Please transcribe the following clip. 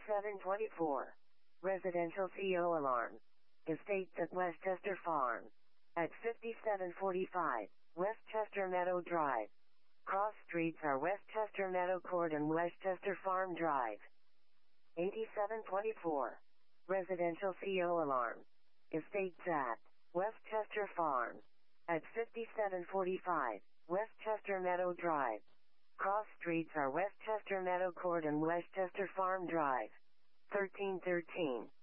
8724. Residential CO alarm. Estates at Westchester Farm. At 5745, Westchester Meadow Drive. Cross streets are Westchester Meadow Court and Westchester Farm Drive. 8724. Residential CO alarm. Estates at Westchester Farm. At 5745, Westchester Meadow Drive. Cross streets are Westchester Meadow Court and Westchester Farm Drive. 1313.